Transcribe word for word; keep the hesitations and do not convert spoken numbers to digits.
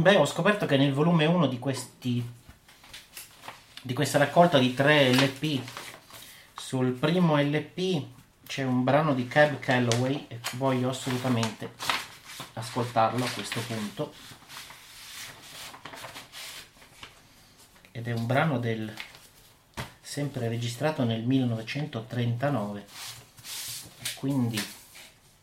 Beh, ho scoperto che nel volume uno di questi di questa raccolta di tre L P, sul primo L P c'è un brano di Cab Calloway e voglio assolutamente ascoltarlo a questo punto, ed è un brano del sempre registrato nel millenovecentotrentanove, quindi